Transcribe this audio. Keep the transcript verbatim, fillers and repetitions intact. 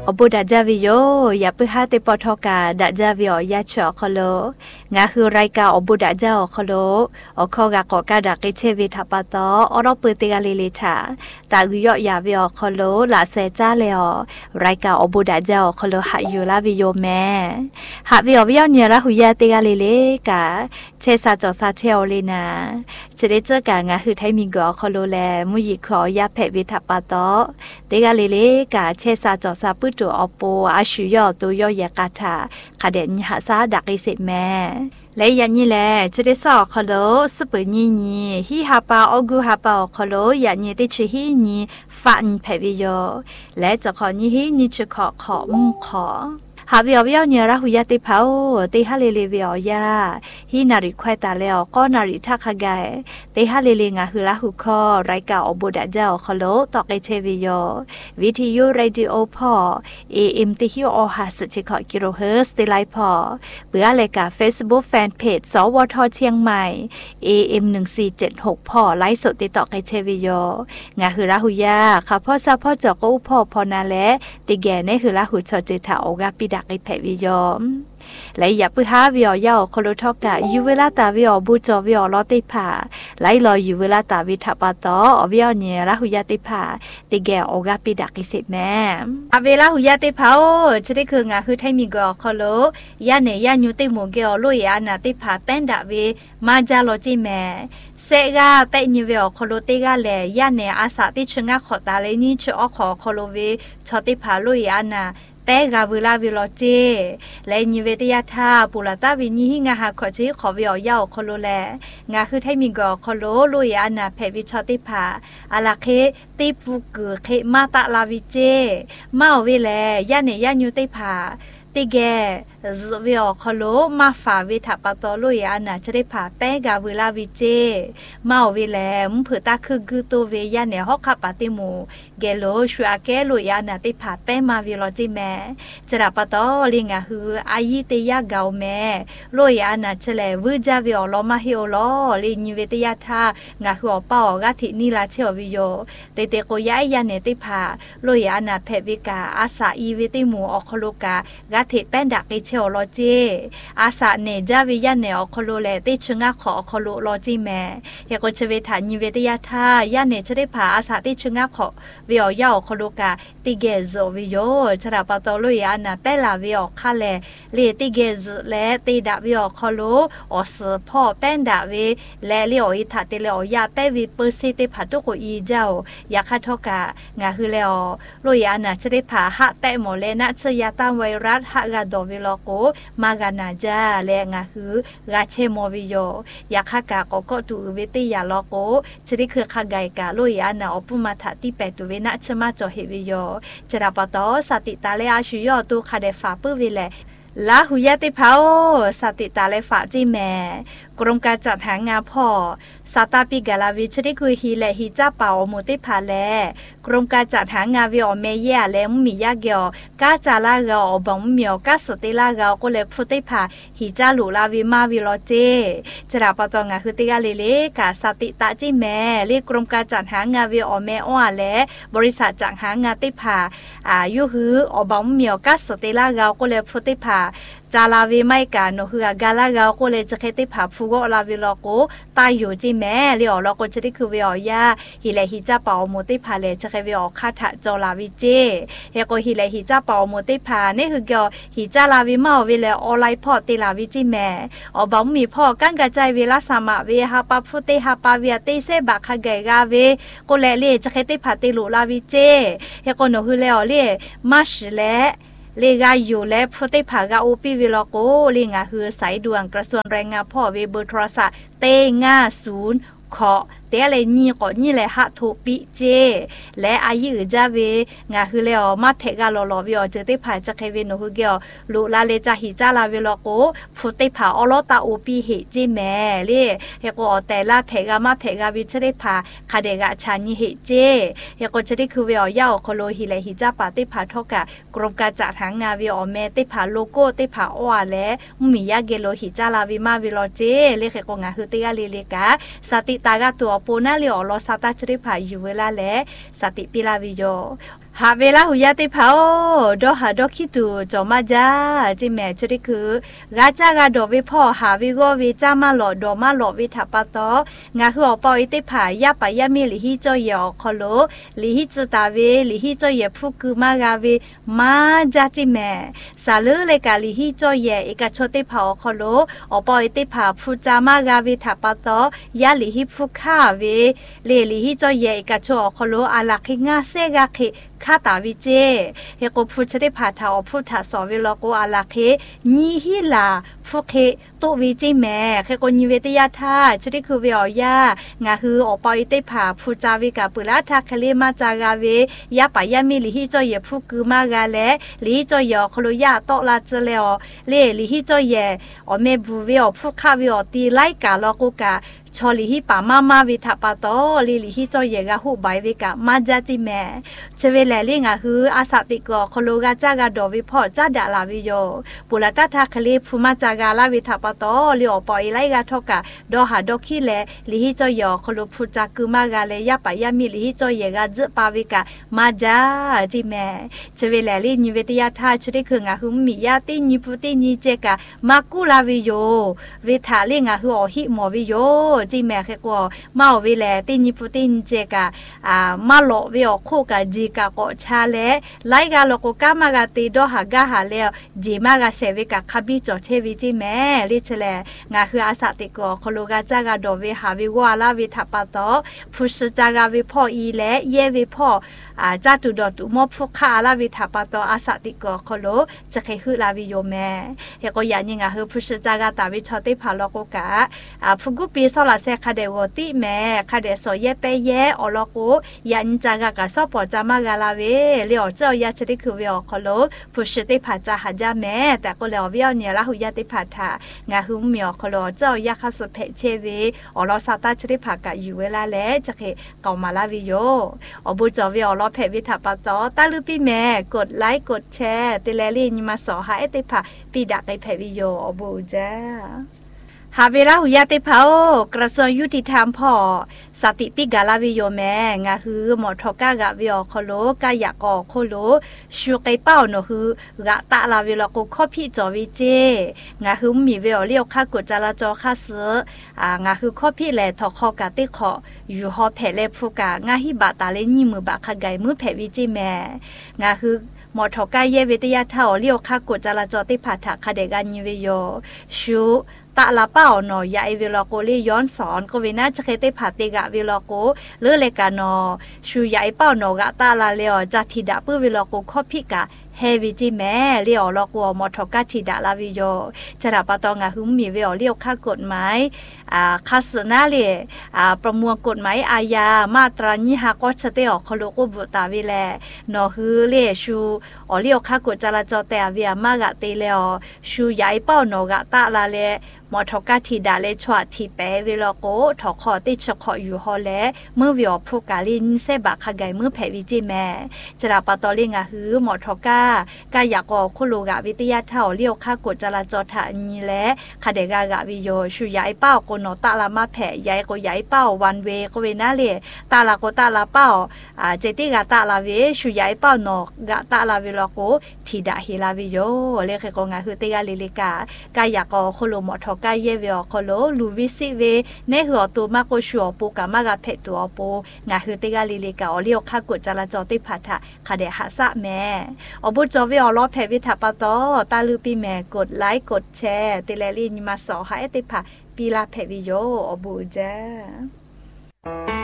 บุดาจาวิโยอย่าไปหาเตปอทอกาดาจาวิโอยาชอคโลงาคือรายการอบุดาจาอคโลอคอกากอกาดากิเชวิทัปตออรอเปเตกาลิลิชาตากุยอยาวิโอคโลลาเซจาเลอรายการอบุดาจาอคโลหะยูลาวิโยแม่หะวิโอวิโอเนียละหุยาเตกาลิเลกาเชซาจอซาเทโอเลนาจะได้เจอกางาคือไทมิกอคโลแลมุยิขอยาเพวิทัปตอเตกาลิเลกาเชซาจอซาปุตัวอโปอาชุยอตัวยอยากาถาคาเดนหาซาดักอิสิแม่และยันนี่แหละจะได้สอคโลสเปนี่นี่ฮิฮาปาอกูฮาปาคโลยันนี่ได้ชื่อฮินี่ฟันเพวิโยและจะขอนี่ฮินี่จะขอขอมุขอหาวิววิวเนี่ยเราหุยติเผาตีฮาเลเลวิวยาฮีนาริควายตาแล้วก็นาริทักขกายตีฮาเลเลงาฮือละหุคอรายการอบุดาเจ้าคโลตอกไอเทวิโยวิทยุเรดิโอพอเอ็มติฮิโอฮาสจิคอกิโลเฮิร์สติไลพอเบื่อเลยกับ Facebook Fanpage สวทเชียงใหม่ เอ เอ็ม หนึ่งสี่เจ็ดหกพอไลฟ์สดติดต่อไอเทวิโยงาฮือละหุยาค่ะพ่อซาพ่อจอกก็อุพอพอนาและติแกในฮือละหุชอจิตาโอกาปิดไอแพวิยอมและอย่าไปหาวิอยาโคโลทอกะยูเวลาตาวิอบูจอวิอลอติผาไลลอยูเวลาตาวิทัปตออวิอเนียละหุยาติผาติแกโอกาปิดักอิสิแม่อเวลาหุยาติผาจะได้คืองาคือไทมิกอโคโลยาเนยาญูติโมเกอลุยานาติผาแป้นดาเวมาจาโลจิแม่เซกาไตนิวิอโคโลติกาเลยยาเนอาสาติชงาขอตาเลนี่ชอขอโคโลเวชอติผาลุยานาแต่กาเวลาวิโลเจและนิเวศยาธาปุระตาวิญิหิงาหาขอชีขอวิอยาโคโลแลงาคือไทมิกอโคโลลุยานาเพวิชอติผาอาลาเคติปุกุเคมาตะลาวิเจมาเวแลยาเนยาญูติผาติแกวิอคโลมาฝาวิทัปตอลุยานาจะได้ผาแป้กาเวลาวิเจมาเวแลมเผือตาคือคือตัวเวียเนฮอกคาปาติมูเกโลชัวแกลุยานาติผาแป้มาวิโลจิแม่จะรับปตอลิงาฮืออายิเตยาเกาแม่ลุยานาเฉลวิจาวิอลอมาฮิโอลอลินิเวตยาทางาฮือเป้ากาทินีลาเชวิโยเตเตโกยายาเนติผาลุยานาเพวิกาอาสาอีเวติมูอคโลกากาทิแป้นดักเชโอโลจีอาสาเนจาวิยาเนอคโลเลติชงาขอคโลโลจีแม่ยากจะเวทานิเวตยาทายาเนจะได้ผาอาสาติชงาขอวิอยาคโลกาติเกโซวิโยชราปตอลุยานาเปลาวิอคาเลเลติเกซและติดาวิอคโลอสพ่อแป้นดาวิและเลออิทาติเลอยาเปวิเปอร์ซิติผาตุโกอีเจ้ายาคาทกางาฮือเลอลุยานาจะได้ผาหะแตโมเลนะเชยาตามไวรัสหะกาโดวิโลโกมากานาจาแลงาคือกาเชโมวิโยยาคากาโกโกตูเวติยาโลโกจะได้คือคาไกกาลุยานาอปุมาถาติเปตุเวนะชมาจอเฮวิโยจะรับปตอสติตาเลอาชุยอตูคาเดฟาปื้อวิเลลาหุยติเผาสติตาเลฝาจีแม่กรมการจัดหางานพ่อซาตาปิกาลาวิชได้คุยฮีและฮีจ้าเป่าโมติพาแลกรมการจัดหางานวิอเมเยและมุมิยาเกียวกาจาลาเกาอบองเมียวกาสติลาเกาก็เลยพุติพาฮีจ้าหลูลาวิมาวิโลเจจะรับปตองานคือติกาเลเลกาสติตาจีแม่เรียกกรมการจัดหางานวิอเมอ้อและบริษัทจัดหางานติพาอายุฮืออบองเมียวกาสติลาเกาก็เลยพุติพาจาลาวิไม่กันโนคือกาลาเกาก็เลยจะเคติผาฟูโกลาวิโลโกตายอยู่จีแม่เลี้ยวโลโกจะได้คือวิออยาฮิเลฮิจ้าเป่าโมติพาเลจะเควิอคาถาจอลาวิเจเฮโกฮิเลฮิจ้าเป่าโมติพานี่คือเกี่ยวฮิจ้าลาวิมาวิเลออไลพอติลาวิจีแม่อบังมีพ่อกันกระจายเวลาสามะเวฮาปาฟุติฮาปาเวียติเซบักขะเกกาเวโกเลเลจะเคติผาติลุลาวิเจเฮโกโนคือเลอเลมาชเลเลกาอยู่และพุทธิภากาอุปิวิโลโกลิงาคือสายด่วนกระทรวงแรงงานพ่อเวเบอร์โทรศัพท์เต้ง่าศูนย์ขอเตะอะไรนี่ก็นี่แหละฮัทปิเจและอายุจะเวงาคือแล้วมาเทกาลอลอวิอเจติผาจะเควินหูเกียวลูลาเลจะหิจาลาวิโลโกพุทธิภาอลตาอุปิเหจิแม่เลเฮโกแต่ละเทกามาเทกาวิจะได้ผาคาเดกาชานิเหเจเฮโกจะได้คือวิอยาวโคโลหิเลหิจาปาติผาทกะกรมการจัดหางานวิอเมติผาโลโก้ติผาอวาและมียาเกโลหิจาลาวิมาวิโลเจเลเฮโกงาคือติกาเลเลกาสติตากาตัวปูนาเลียวลอสตาชริพาอยู่เวลาและสติปิลาวิโยหาเวลาหุยาติเผาดอหาดอคิตูจอมาจ้าจิแม่ชริคือกาจ้ากาดอวิพ่อหาวิโกวิจ้ามาหลอดอมาหลอวิทับปะตองาคืออปออิติผายาปายามีลิฮิจอยอคอโลลิฮิจตาเวลิฮิจอยฟุกุมากาเวมาจ้าจิแม่สาลือเลกาลิฮิจอยเอกชติเผาคอโลอปออิติผาฟุจามากาวิทับปะตอยาลิฮิฟุคาเวเลลิฮิจอยเอกชอคอโลอาลักขิงาเซกาคิข้าตาวิเจเฮโกพูดจะได้ผ่าทาวพูดถาสอวิลโกอาลาเคนีฮิลาฟุเคตุวิจิแม่เฮโกนิเวตยาธาจะได้คือเวียยางาฮืออปอยได้ผ่าพูจาวิกาปุระทาคเลมาจากาเวยาปายามิลิฮิจอยฟุกุมากาเลลิฮิจอยคโลยาโตลาเจเลอเลลิฮิจอยอเมบูเวอฟุคาวิอตีไลกาลโกกาชอลิฮิปามามาวิทัปโตลิลิฮิจอยกาหูใบวิกามาจาติแม่เชเวแลลิงาฮืออาสาติกอคโลกาจากาดอวิพ่อจาดาลาวิโยปุระตาทาคลีฟูมาจากาลาวิทัปโตลิอปอยไลกาทกาดอหาดอคิเลลิฮิจอยคโลฟูจากึมากาเลยาปายามิลิฮิจอยกาจปาวิกามาจาติแม่เชเวแลลินิเวตยาทาชริคืองาฮือมิยาติญิปุติญิเจกามากุลาวิโยเวทาลิงาฮืออหิมอวิโยจิแม่เคก็มาเวลาติญิปุติญิเจกาอ่ามาโลเวอโคกาจีกาก็ชาเลไลกาโลโกกามากาติดอหากาหาแล้วจีมากาเซวิกาคาบิจอเชวิจิแม่ลิเชเลงาคืออาสาติกอโคโลกาจากาดอเวหาวิวาลาวิทัปโตพุชจากาวิพ่ออีและเยวิพ่ออ่าจาตุดอตุมอฟุคาลาวิทัปโตอาสาติกอโคโลจะเคฮือลาวิโยแม่เฮก็ยานิงาคือพุชจากาตาวิชอติพาโลโกกาอ่าฟุกุปีซอลาเซคาเดวติแม่คาเดโซเยเปเยอโลโกยานิจากากาซอปอจามากาลาเวเลียวเจ้ายาชริคือเวอโคโลพุชติพาจาหาจาแม่แต่ก็แล้วเวียวเนี่ยละหุยาติพาทางาหุมเมียวโคโลเจ้ายาคาสุเพเชเวอลอซาตาชริพากะอยู่เวลาแลจะเคเกามาลาวิโยอบุจอเวอลอเพวิทัปโตตาลุปิแม่กดไลค์กดแชร์ติแลลีนิมาสอหาเอติพาปีดาไปเพวิโยอบุจ้าหาเวลาหุยาติเผากระทรวงยุติธรรมพ่อสติปิกาลาวิโยแม่งาคือหมอทอกากะวิโอโคโลกายากอโคโลชูไกเป้าเนอคือกะตะลาวิโลโกข้อพี่จอวิเจงาคือมีเวอเลียวค่ากดจราจรค่าซื้ออ่างาคือข้อพี่แลทอคอกะติขออยู่ฮอแผเลฟูกางาฮิบาตาเลนี่มือบะคาไกมือแผวิจิแม่งาคือหมอทอกาเยวิทยาเท่าเลียวค่ากดจราจรติผาถะคาเดกานิเวโยชูตะลาเป้าหนอยาเวลโกลีย้อนสอนก็เวน่าจะเคยได้ผัดเตกะเวลโกเลือเลกานอชูยาเป้าหนอกะตาลาเลอจัทิดาปื้อเวลโกข้อพิกะเฮวิจิแม่เลี้ยวลอกวัวมอทอกาทิดาลาวิโยจะรับปะตองะหึมมีเวลเลี้ยวค่ากฎหมายอ่าคาสนาเลอ่าประมวลกฎหมายอาญามาตรายี่ห้าก็จะได้ออกคโลกบุตาวิแลนอฮือเลชูอเลี้ยวค่ากฎจราจรแต่เวียมากะเตเลอชูยาเป้าหนอกะตาลาเลมอทอกาทิดาเลชวาทีเปเวลโกถอคอติชคออยู่ฮอแลเมื่อวิอผู้กาลินเซบะคาไกเมื่อแผวิจิแม่จะรับปะตอลิงะฮือมอทอกากายากอคุโลกะวิทยาเท่าเลี้ยวค่ากฎจราจรทานีและคาเดกากะวิโยชูยายเป้าโกโนตาลามาแผยายโกยายเป้าวันเวโกเวนาเลตาลาโกตาลาเป้าอ่าเจติกาตาลาเวชูยายเป้าโนกะตาลาเวลโกทีดาฮิลาวิโยเลเคโกงะฮือเตกาลิลิกากายากอคุโลมอทอกาเยเวอโคโลลูวิซิเวในหัวตัวมาโกชัวปูกามากะเพตัวปูงะฮือเตกาลิลิกาอเลี้ยวค่ากฎจราจรติผาถะคาเดหะสะแม่อบุจอเวอลอแผวิทัปโตตาลือปีแม่กดไลค์กดแชร์ติแลลีนิมาสอหาเอติผาปีลาแผวิโยอบูจ้า